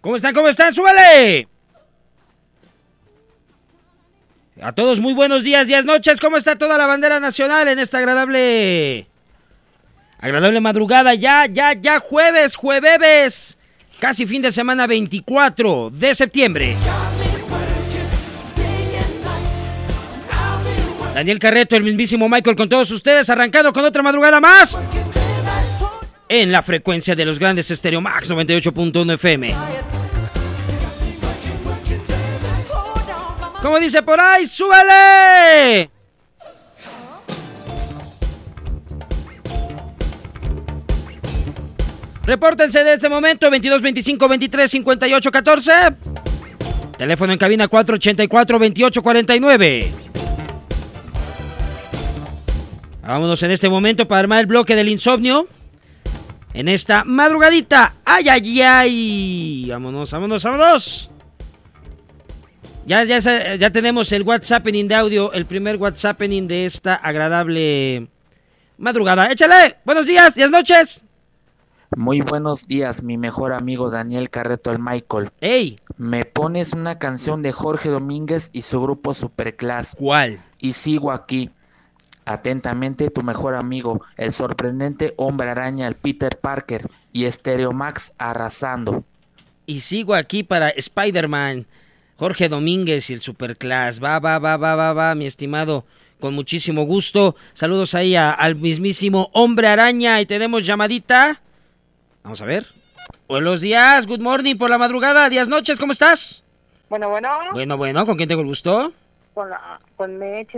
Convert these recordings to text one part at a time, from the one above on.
¿Cómo están? ¿Cómo están? ¡Súbale! A todos muy buenos días, noches. ¿Cómo está toda la bandera nacional en esta agradable madrugada? Ya jueves. Casi fin de semana 24 de septiembre. Daniel Carreto, el mismísimo Michael con todos ustedes, arrancando con otra madrugada más en la frecuencia de los grandes Stereo Max 98.1 FM. ¿Cómo dice por ahí? ¡Súbale! Repórtense de este momento, 22 25 23 58 14. Teléfono en cabina 484 28 49. Vámonos en este momento para armar el bloque del insomnio. En esta madrugadita. ¡Ay! Vámonos. Ya tenemos el WhatsAppening de audio, el primer WhatsAppening de esta agradable madrugada. ¡Échale! Buenos días, noches. Muy buenos días, mi mejor amigo Daniel Carreto, el Michael. ¡Ey! Me pones una canción de Jorge Domínguez y su grupo Superclass. ¿Cuál? Y sigo aquí. Atentamente, tu mejor amigo, el sorprendente hombre araña, el Peter Parker, y Stereo Max arrasando. Y sigo aquí para Spider-Man, Jorge Domínguez y el Superclass. Va, mi estimado, con muchísimo gusto. Saludos ahí al mismísimo hombre araña. Y tenemos llamadita. Vamos a ver. Buenos días, good morning por la madrugada, días, noches, ¿cómo estás? Bueno. Bueno, ¿con quién tengo el gusto? Con Meche.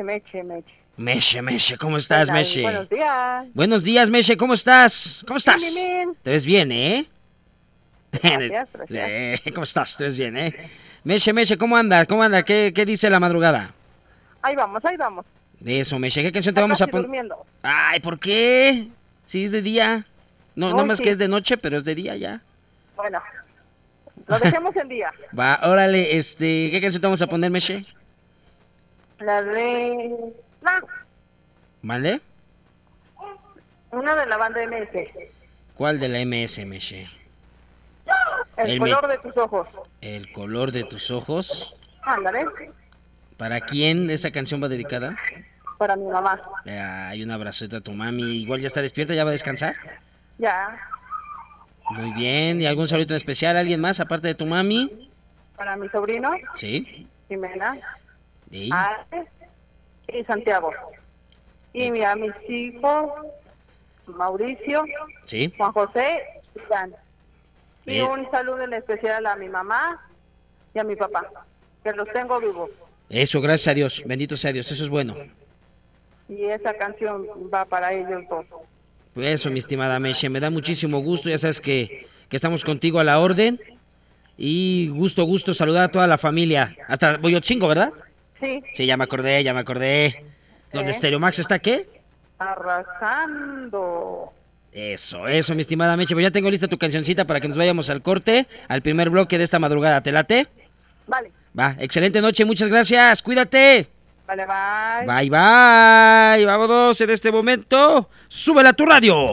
Meche, ¿cómo estás, Meche? Buenos días. Buenos días, Meche, ¿cómo estás? Bien. Te ves bien, ¿eh? Gracias. ¿Cómo estás? Te ves bien, ¿eh? Meche, ¿cómo anda? ¿Qué dice la madrugada? Ahí vamos. De eso, Meche, ¿qué canción te vamos a poner? Durmiendo. Ay, ¿por qué? Si es de día. No más sí. que es de noche, pero es de día ya. Bueno, lo dejemos en día. Va, órale, ¿qué canción te vamos a poner, Meche? La de... ¿Vale? Una de la banda MS. ¿Cuál de la MS, Meche? El color de tus ojos. El color de tus ojos. Ándale. ¿Para quién esa canción va dedicada? Para mi mamá. Hay un abrazote a tu mami. Igual ya está despierta, ¿ya va a descansar? Ya. Muy bien. ¿Y algún saludo en especial? ¿Alguien más aparte de tu mami? Para mi sobrino. Sí. Jimena. ¿Sí? Ale y Santiago. Y a mis hijos, Mauricio, ¿Sí? Juan José y Dan. Y Bien. un saludo en especial a mi mamá y a mi papá, que los tengo vivos. Eso, gracias a Dios. Bendito sea Dios. Eso es bueno. Y esa canción va para ellos dos. Pues eso, mi estimada Meche. Me da muchísimo gusto. Ya sabes que estamos contigo a la orden. Y gusto saludar a toda la familia. Hasta Boyotzingo, ¿verdad? Sí. Sí, ya me acordé. ¿Dónde Stereo Max está qué? Arrasando. Eso, mi estimada Meche. Pues ya tengo lista tu cancioncita para que nos vayamos al corte, al primer bloque de esta madrugada. ¿Te late? Vale. Va, excelente noche, muchas gracias. Cuídate. Vale, bye. Bye. Vámonos en este momento. Súbela a tu radio.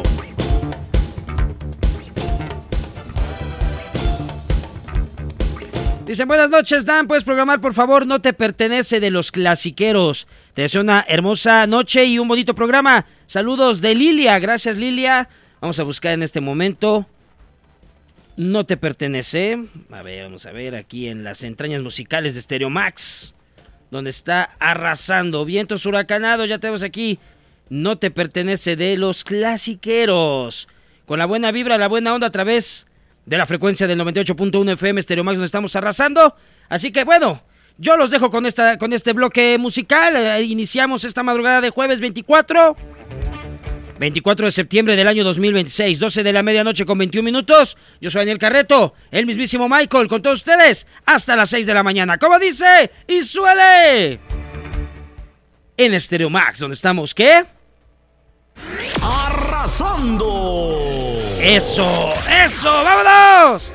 Dicen, buenas noches, Dan, ¿puedes programar, por favor? No te pertenece, de los clasiqueros. Te deseo una hermosa noche y un bonito programa. Saludos de Lilia. Gracias, Lilia. Vamos a buscar en este momento. No te pertenece. Vamos a ver aquí en las entrañas musicales de Stereo Max, donde está arrasando. Vientos huracanados, ya tenemos aquí. No te pertenece, de los clasiqueros. Con la buena vibra, la buena onda a través de la frecuencia del 98.1 FM Stereo Max, donde estamos arrasando. Así que bueno, yo los dejo con este bloque musical. Iniciamos esta madrugada de jueves 24 de septiembre del año 2026, 12 de la medianoche con 21 minutos. Yo soy Daniel Carreto, el mismísimo Michael, con todos ustedes hasta las 6 de la mañana. ¿Cómo dice? Y suele. En Stereo Max, donde estamos, ¿qué? ¡Arrasando! ¡Eso! ¡Vámonos!